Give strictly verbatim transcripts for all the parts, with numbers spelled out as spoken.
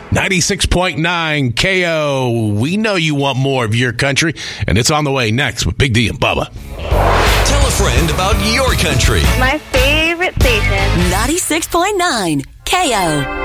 ninety-six point nine K O. We know you want more of your country, and it's on the way next with Big D and Bubba. Tell a friend about your country. My favorite station. ninety-six point nine K O.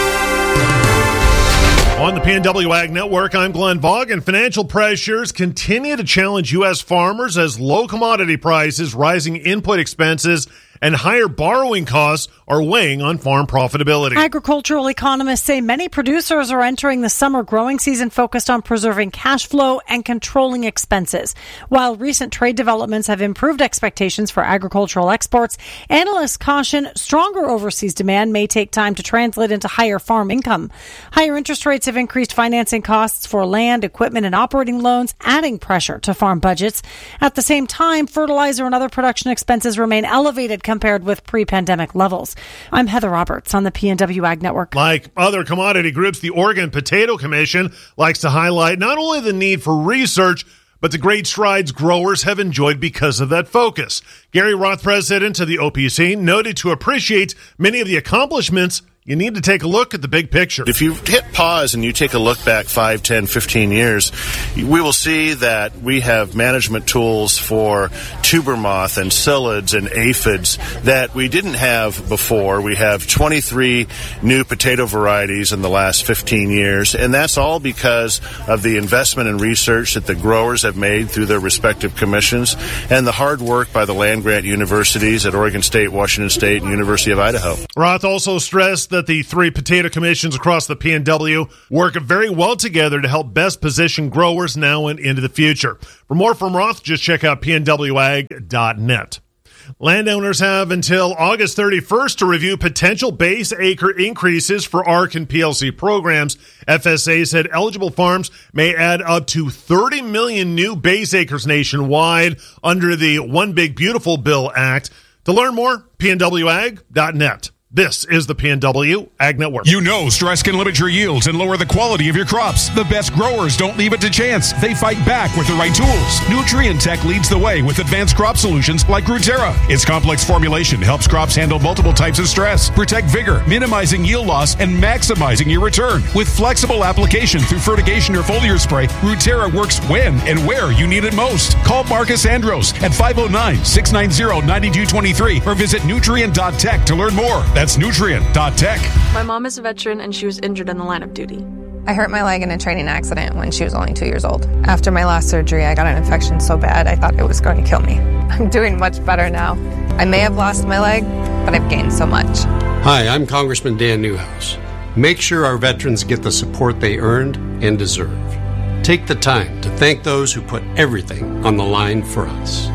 On the P N W Ag Network, I'm Glenn Vaughn, and financial pressures continue to challenge U S farmers as low commodity prices, rising input expenses, and higher borrowing costs are weighing on farm profitability. Agricultural economists say many producers are entering the summer growing season focused on preserving cash flow and controlling expenses. While recent trade developments have improved expectations for agricultural exports, analysts caution stronger overseas demand may take time to translate into higher farm income. Higher interest rates have increased financing costs for land, equipment, and operating loans, adding pressure to farm budgets. At the same time, fertilizer and other production expenses remain elevated compared with pre-pandemic levels. I'm Heather Roberts on the P N W Ag Network. Like other commodity groups, the Oregon Potato Commission likes to highlight not only the need for research, but the great strides growers have enjoyed because of that focus. Gary Roth, president of the O P C, noted to appreciate many of the accomplishments, you need to take a look at the big picture. If you hit pause and you take a look back five, ten, fifteen years, we will see that we have management tools for tuber moth and psyllids and aphids that we didn't have before. We have twenty-three new potato varieties in the last fifteen years, and that's all because of the investment and research that the growers have made through their respective commissions and the hard work by the land-grant universities at Oregon State, Washington State, and University of Idaho. Roth also stressed that the three potato commissions across the P N W work very well together to help best position growers now and into the future. For more from Roth, just check out P N W ag dot net. Landowners have until August thirty-first to review potential base acre increases for A R C and P L C programs. F S A said eligible farms may add up to thirty million new base acres nationwide under the One Big Beautiful Bill Act. To learn more, P N W ag dot net. This is the P N W Ag Network. You know stress can limit your yields and lower the quality of your crops. The best growers don't leave it to chance. They fight back with the right tools. Nutrien Tech leads the way with advanced crop solutions like Ruterra. Its complex formulation helps crops handle multiple types of stress, protect vigor, minimizing yield loss, and maximizing your return. With flexible application through fertigation or foliar spray, Ruterra works when and where you need it most. Call Marcus Andros at five oh nine, six nine zero, nine two two three or visit Nutrien dot tech to learn more. That's Nutrien dot tech. My mom is a veteran and she was injured in the line of duty. I hurt my leg in a training accident when she was only two years old. After my last surgery, I got an infection so bad I thought it was going to kill me. I'm doing much better now. I may have lost my leg, but I've gained so much. Hi, I'm Congressman Dan Newhouse. Make sure our veterans get the support they earned and deserve. Take the time to thank those who put everything on the line for us.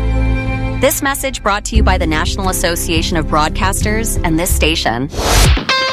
This message brought to you by the National Association of Broadcasters and this station.